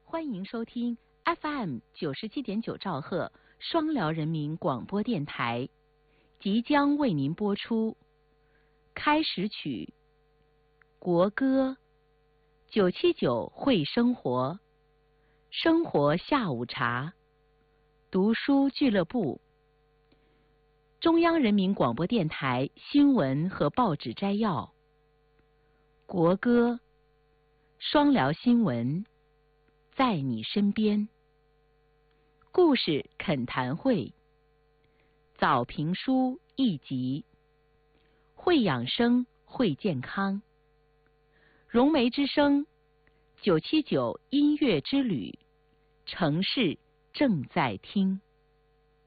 欢迎收听 FM97.9兆赫双辽人民广播电台，即将为您播出开始曲国歌979会生活，生活下午茶，读书俱乐部，中央人民广播电台新闻和报纸摘要，国歌，双辽新闻，在你身边，故事恳谈会，早评书一集，会养生会健康，融媒之声979音乐之旅，城市正在听。